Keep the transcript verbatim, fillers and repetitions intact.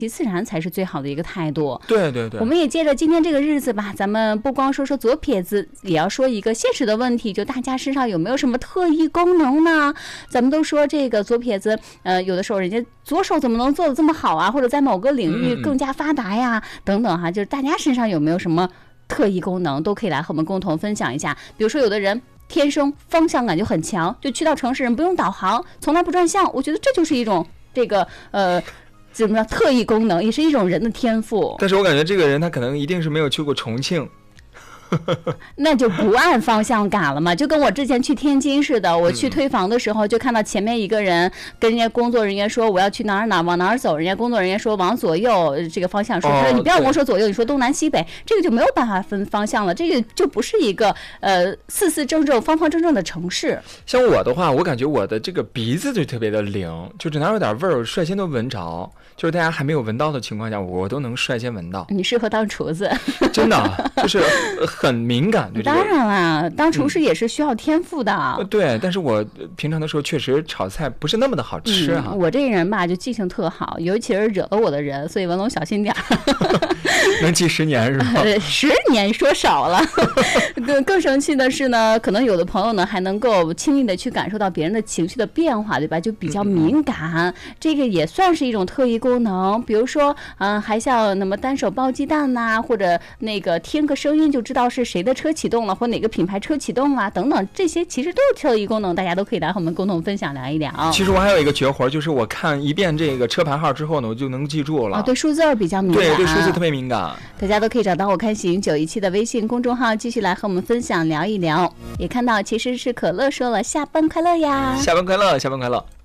其自然才是最好的一个态度。 对对对， 我们也借着今天这个日子吧，咱们不光说说左撇子，也要说一个现实的问题，就大家身上有没有什么特异功能呢？咱们都说这个左撇子，呃，有的时候人家左手怎么能做得这么好啊，或者在某个领域更加发达呀，嗯、等等哈，就是大家身上有没有什么特异功能，都可以来和我们共同分享一下。比如说有的人天生方向感就很强，就去到城市人不用导航，从来不转向，我觉得这就是一种这个呃。怎么样？特异功能也是一种人的天赋。 但是我感觉这个人他可能一定是没有去过重庆。 那就不按方向感了嘛，就跟我之前去天津似的，我去推房的时候就看到前面一个人跟人家工作人员说我要去哪儿哪儿往哪儿走，人家工作人员说往左右这个方向说，他说你不要跟我说左右，你说东南西北，这个就没有办法分方向了，这个就不是一个呃四四正正方方正正的城市。 像我的话，我感觉我的这个鼻子就特别的灵，就是哪有点味儿率先都闻着，就是大家还没有闻到的情况下，我都能率先闻到。 你适合当厨子。 真的就是很敏感对这个。 当然了，当厨师也是需要天赋的、 嗯、对，但是我平常的时候确实炒菜不是那么的好吃哈、啊嗯、我这人吧就记性特好，尤其是惹了我的人，所以文龙小心点能记十年是吧？ 呃，十年说少了更更生气的是呢，可能有的朋友呢还能够轻易的去感受到别人的情绪的变化，对吧？就比较敏感、嗯、这个也算是一种特异功能。比如说嗯、呃，还像那么单手包鸡蛋呐、啊，或者那个听个声音就知道是谁的车启动了，或哪个品牌车启动啦、啊、等等，这些其实都是特异功能，大家都可以来和我们共同分享聊一聊。 其实我还有一个绝活，就是我看一遍这个车牌号之后呢，我就能记住了。 啊，对数字比较敏感， 对对数字特别敏感。 大家都可以找到我看喜云九一七的微信公众号，继续来和我们分享聊一聊。也看到其实是可乐说了下班快乐呀， 下班快乐，下班快乐。